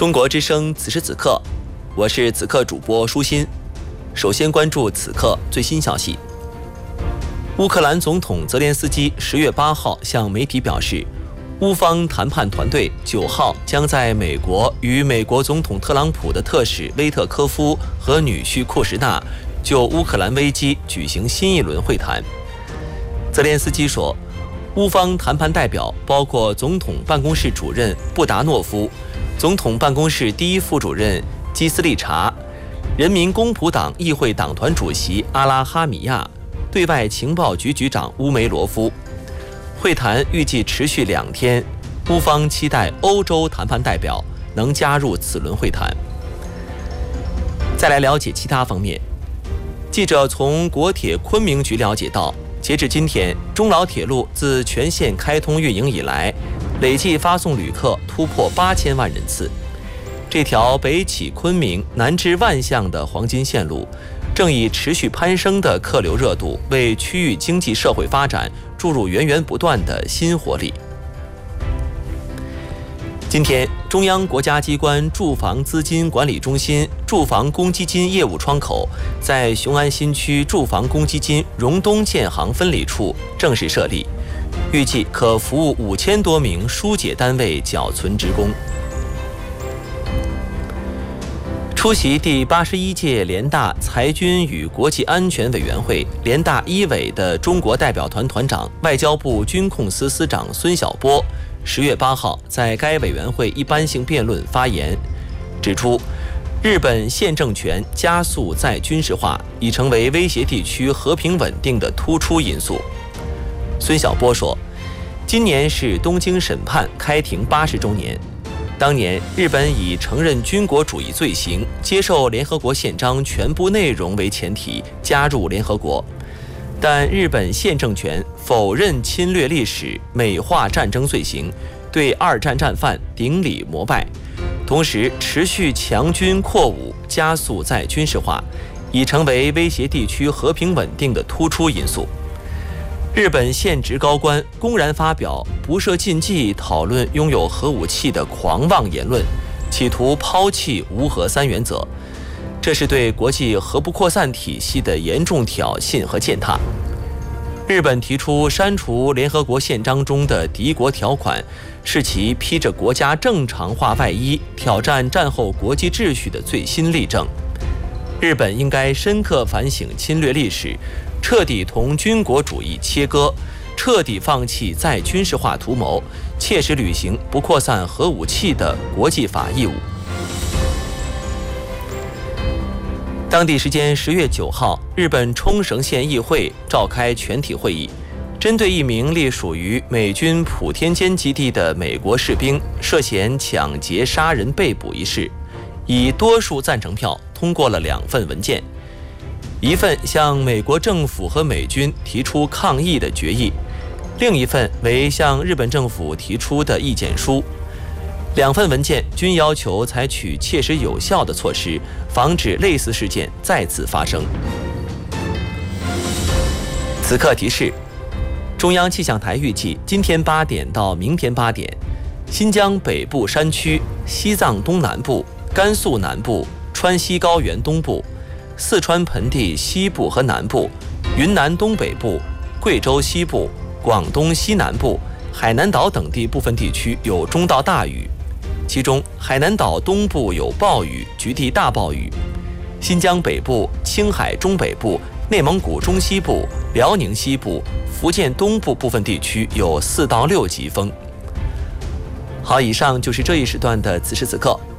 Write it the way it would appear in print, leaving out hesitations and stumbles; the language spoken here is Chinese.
中国之声此时此刻，我是此刻主播舒心。首先关注此刻最新消息。乌克兰总统泽连斯基10月8号向媒体表示，乌方谈判团队9号将在美国与美国总统特朗普的特使威特科夫和女婿库什纳就乌克兰危机举行新一轮会谈。泽连斯基说，乌方谈判代表包括总统办公室主任布达诺夫、总统办公室第一副主任基斯利查、人民公仆党议会党团主席阿拉哈米亚、对外情报局局长乌梅罗夫。会谈预计持续2天，乌方期待欧洲谈判代表能加入此轮会谈。再来了解其他方面，记者从国铁昆明局了解到，截至今天，中老铁路自全线开通运营以来，累计发送旅客突破8000万人次。这条北起昆明、南至万象的黄金线路，正以持续攀升的客流热度，为区域经济社会发展注入源源不断的新活力。今天，中央国家机关住房资金管理中心住房公积金业务窗口在雄安新区住房公积金荣东建行分理处正式设立，预计可服务5000多名疏解单位缴存职工。出席第81届联大裁军与国际安全委员会联大一委的中国代表团团长、外交部军控司司长孙晓波10月8号在该委员会一般性辩论发言，指出，日本现政权加速再军事化已成为威胁地区和平稳定的突出因素。孙晓波说，今年是东京审判开庭80周年。当年，日本以承认军国主义罪行、接受联合国宪章全部内容为前提加入联合国，但日本现政权否认侵略历史、美化战争罪行，对2战战犯顶礼膜拜，同时持续强军扩武，加速再军事化，已成为威胁地区和平稳定的突出因素。日本现职高官公然发表不设禁忌讨论拥有核武器的狂妄言论，企图抛弃无核3原则，这是对国际核不扩散体系的严重挑衅和践踏。日本提出删除联合国宪章中的敌国条款，是其披着国家正常化外衣挑战战后国际秩序的最新例证。日本应该深刻反省侵略历史，彻底同军国主义切割，彻底放弃再军事化图谋，切实履行不扩散核武器的国际法义务。当地时间10月9号，日本冲绳县议会召开全体会议，针对一名隶属于美军普天间基地的美国士兵涉嫌抢劫杀人被捕一事，以多数赞成票通过了2份文件，一份向美国政府和美军提出抗议的决议，另一份为向日本政府提出的意见书。2份文件均要求采取切实有效的措施，防止类似事件再次发生。此刻提示：中央气象台预计今天8点到明天8点，新疆北部山区、西藏东南部、甘肃南部、川西高原东部、四川盆地西部和南部、云南东北部、贵州西部、广东西南部、海南岛等地部分地区有中到大雨，其中海南岛东部有暴雨，局地大暴雨；新疆北部、青海中北部、内蒙古中西部、辽宁西部、福建东部部分地区有4到6级风。好，以上就是这一时段的此时此刻。